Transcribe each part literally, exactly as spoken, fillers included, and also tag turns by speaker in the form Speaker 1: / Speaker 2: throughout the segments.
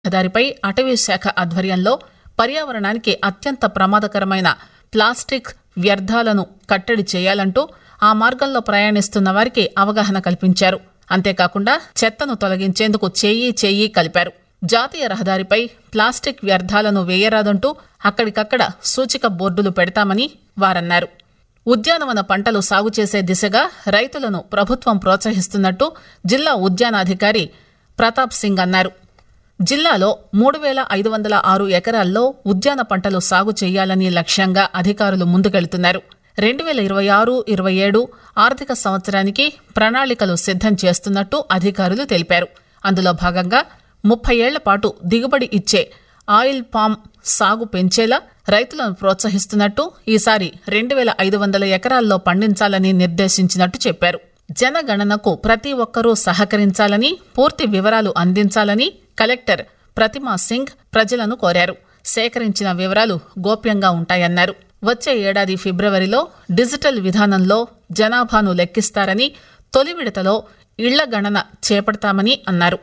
Speaker 1: రహదారిపై అటవీ శాఖ ఆధ్వర్యంలో పర్యావరణానికి అత్యంత ప్రమాదకరమైన ప్లాస్టిక్ వ్యర్థాలను కట్టడి చేయాలంటూ ఆ మార్గంలో ప్రయాణిస్తున్న వారికి అవగాహన కల్పించారు. అంతేకాకుండా చెత్తను తొలగించేందుకు చేయి చేయి కలిపారు. జాతీయ రహదారిపై ప్లాస్టిక్ వ్యర్థాలను వేయరాదంటూ అక్కడికక్కడ సూచిక బోర్డులు పెడతామని వారన్నారు. ఉద్యానవన పంటలు సాగు చేసే దిశగా రైతులను ప్రభుత్వం ప్రోత్సహిస్తున్నట్టు జిల్లా ఉద్యానాధికారి ప్రతాప్ సింగ్ అన్నారు. జిల్లాలో మూడు వేల ఐదు వందల ఆరు ఎకరాల్లో ఉద్యాన పంటలు సాగు చేయాలని లక్ష్యంగా అధికారులు ముందుకెళ్తున్నారు. రెండు వేల ఇరవై ఆరు ఇరవై ఏడు ఆర్థిక సంవత్సరానికి ప్రణాళికలు సిద్దం చేస్తున్నట్టు అధికారులు తెలిపారు. అందులో భాగంగా ముప్పై ఏళ్ల పాటు దిగుబడి ఇచ్చే ఆయిల్ పామ్ సాగు పెంచేలా రైతులను ప్రోత్సహిస్తున్నట్టు, ఈసారి రెండు వేల ఐదు వందల ఎకరాల్లో పండించాలని నిర్దేశించినట్టు చెప్పారు. జనగణనకు ప్రతి ఒక్కరూ సహకరించాలని, పూర్తి వివరాలు అందించాలని కలెక్టర్ ప్రతిమా సింగ్ ప్రజలను కోరారు. సేకరించిన వివరాలు గోప్యంగా ఉంటాయన్నారు. వచ్చే ఏడాది ఫిబ్రవరిలో డిజిటల్ విధానంలో జనాభాను లెక్కిస్తారని, తొలి విడతలో ఇళ్ల గణన చేపడతామని అన్నారు.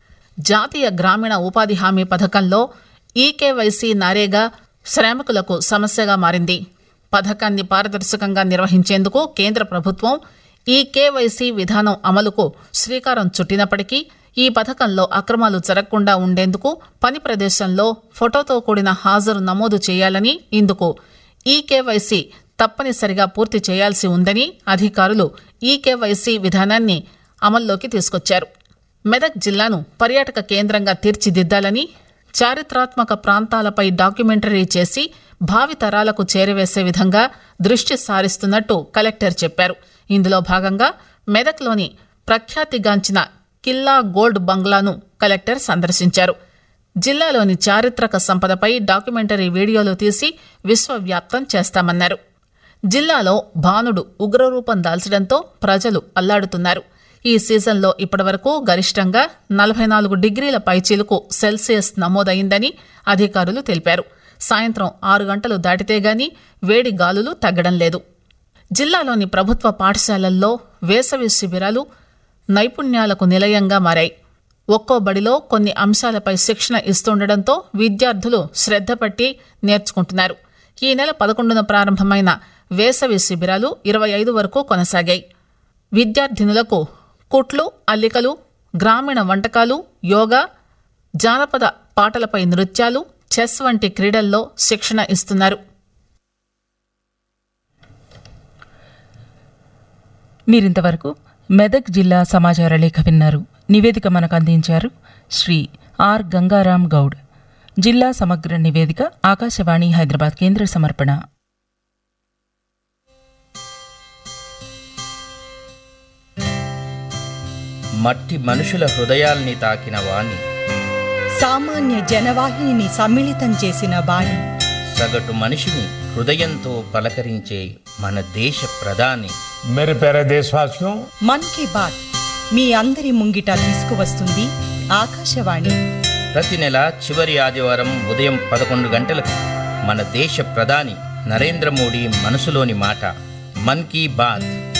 Speaker 1: జాతీయ గ్రామీణ ఉపాధి హామీ పథకంలో ఈకేవైసీ నరేగా శ్రామికులకు సమస్యగా మారింది. పథకాన్ని పారదర్శకంగా నిర్వహించేందుకు కేంద్ర ప్రభుత్వం ఈ కేవైసీ విధానం అమలుకు శ్రీకారం చుట్టినప్పటికీ ఈ పథకంలో అక్రమాలు జరగకుండా ఉండేందుకు పని ప్రదేశంలో ఫోటోతో కూడిన హాజరు నమోదు చేయాలని, ఇందుకు ఈ కేవైసీ తప్పనిసరిగా పూర్తి చేయాల్సి ఉందని అధికారులు ఈ కేవైసీ విధానాన్ని అమల్లోకి తీసుకొచ్చారు. మెదక్ జిల్లాను పర్యాటక కేంద్రంగా తీర్చిదిద్దాలని, చారిత్రాత్మక ప్రాంతాలపై డాక్యుమెంటరీ చేసి భావితరాలకు చేరవేసే విధంగా దృష్టి సారిస్తున్నట్టు కలెక్టర్ చెప్పారు. ఇందులో భాగంగా మెదక్లోని ప్రఖ్యాతిగాంచిన కిల్లా గోల్డ్ బంగ్లాను కలెక్టర్ సందర్శించారు. జిల్లాలోని చారిత్రక సంపదపై డాక్యుమెంటరీ వీడియోలు తీసి విశ్వవ్యాప్తం చేస్తామన్నారు. జిల్లాలో భానుడు ఉగ్రరూపం దాల్చడంతో ప్రజలు అల్లాడుతున్నారు. ఈ సీజన్లో ఇప్పటివరకు గరిష్టంగా నలభై నాలుగు డిగ్రీల పైచిలుకు సెల్సియస్ నమోదైందని అధికారులు తెలిపారు. సాయంత్రం ఆరు గంటలు దాటితేగాని వేడి గాలులు తగ్గడం లేదు. జిల్లాలోని ప్రభుత్వ పాఠశాలల్లో వేసవి శిబిరాలు నైపుణ్యాలకు నిలయంగా మారాయి. ఒక్కో బడిలో కొన్ని అంశాలపై శిక్షణ ఇస్తుండటంతో విద్యార్థులు శ్రద్ధ పట్టి నేర్చుకుంటున్నారు. ఈ నెల పదకొండున ప్రారంభమైన వేసవి శిబిరాలు ఇరవై ఐదు వరకు కొనసాగాయి. విద్యార్థినులకు కుట్లు, అల్లికలు, గ్రామీణ వంటకాలు, యోగా, జానపద పాటలపై నృత్యాలు, చెస్ వంటి క్రీడల్లో శిక్షణ ఇస్తున్నారు.
Speaker 2: మీరింతవరకు మెదక్ జిల్లా సమాచార లేఖ విన్నారు. నివేదిక మనకు అందించారు శ్రీ ఆర్ గంగారాం గౌడ్. జిల్లా సమగ్ర నివేదిక ఆకాశవాణి హైదరాబాద్ కేంద్ర సమర్పణ.
Speaker 3: మట్టి మనుషుల హృదయాల్ని తాకిన వాణి,
Speaker 4: సామాన్య జనవాహిని సమ్మిళితం చేసిన వాణి,
Speaker 3: సగటు మనిషిని హృదయంతో పలకరించే మన దేశ ప్రధాని.
Speaker 5: मेरे प्यारे देशवासियों,
Speaker 4: మన్ కీ బాత్ మీ అందరి ముంగిట తీసుకువస్తుంది ఆకాశవాణి.
Speaker 3: ప్రతి నెల చివరి ఆదివారం ఉదయం పదకొండు గంటలకు మన దేశ ప్రధాని నరేంద్ర మోడీ మనసులోని మాట మన్ కీ బాత్